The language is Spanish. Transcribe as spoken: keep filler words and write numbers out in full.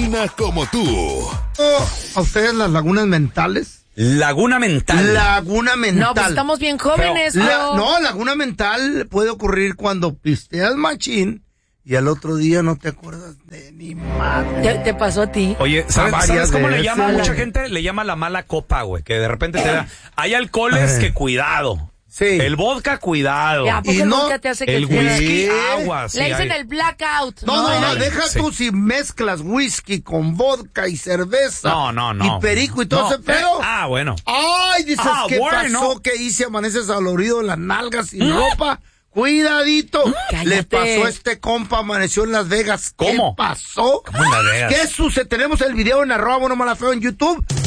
opina como tú. ¿A ustedes las lagunas mentales? Laguna mental. Laguna mental. No, pues estamos bien jóvenes, La- pero... no, laguna mental puede ocurrir cuando pisteas machín y al otro día no te acuerdas de ni madre. ¿Te, te pasó a ti? Oye, ¿sabes, Varias ¿sabes cómo le veces. llama? Mucha gente le llama la mala copa, güey, que de repente te da... Hay alcoholes que cuidado. Sí. El vodka, cuidado. ¿A poco y el no, vodka te hace que El te- whisky, Sí. agua. sí Le dicen hay. el blackout. No, no, no, Ay, deja Sí. tú si mezclas whisky con vodka y cerveza. No, no, no. Y perico y todo No, ese pedo. eh, ah, bueno. Ay, dices, Ah, ¿qué bueno. pasó? ¿Qué hice? Amaneces dolorido en las nalgas sin ropa. Cuidadito. Cállate. Le pasó a este compa, amaneció en Las Vegas. ¿Cómo? ¿Qué pasó? ¿Cómo en Las Vegas? ¿Qué sucede? Tenemos el video en arroba bueno mala feo en YouTube.